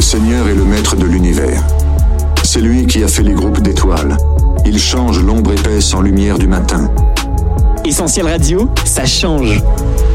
Seigneur est le maître de l'univers. C'est lui qui a fait les groupes d'étoiles. Il change l'ombre épaisse en lumière du matin. Essentiel Radio, ça change.